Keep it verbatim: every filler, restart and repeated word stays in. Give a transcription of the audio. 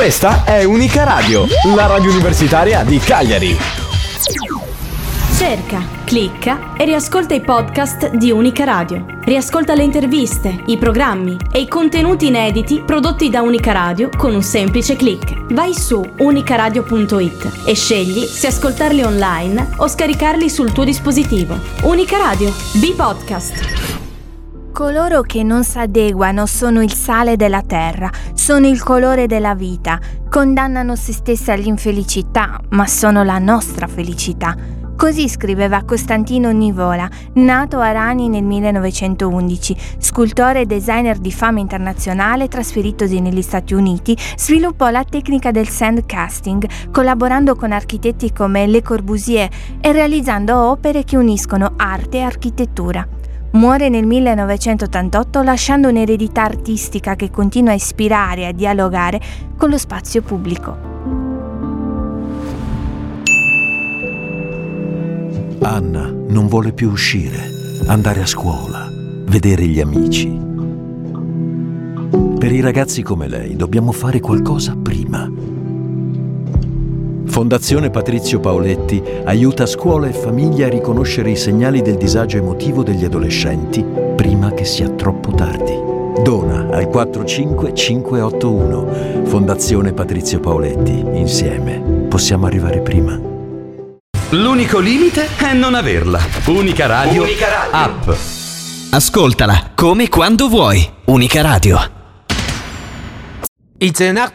Questa è Unica Radio, la radio universitaria di Cagliari. Cerca, clicca e riascolta i podcast di Unica Radio. Riascolta le interviste, i programmi e i contenuti inediti prodotti da Unica Radio con un semplice click. Vai su unicaradio punto it e scegli se ascoltarli online o scaricarli sul tuo dispositivo. Unica Radio, B-Podcast. Coloro che non s'adeguano sono il sale della terra, sono il colore della vita, condannano se stessi all'infelicità, ma sono la nostra felicità. Così scriveva Costantino Nivola, nato a Rani nel millenovecentoundici, scultore e designer di fama internazionale, trasferitosi negli Stati Uniti, sviluppò la tecnica del sand casting, collaborando con architetti come Le Corbusier e realizzando opere che uniscono arte e architettura. Muore nel millenovecentottantotto lasciando un'eredità artistica che continua a ispirare e a dialogare con lo spazio pubblico. Anna non vuole più uscire, andare a scuola, vedere gli amici. Per i ragazzi come lei dobbiamo fare qualcosa prima. Fondazione Patrizio Paoletti aiuta scuola e famiglia a riconoscere i segnali del disagio emotivo degli adolescenti prima che sia troppo tardi. Dona al quattro cinque cinque otto uno. Fondazione Patrizio Paoletti. Insieme possiamo arrivare prima. L'unico limite è non averla. Unica Radio, Unica Radio. App. Ascoltala come quando vuoi. Unica Radio. It's an art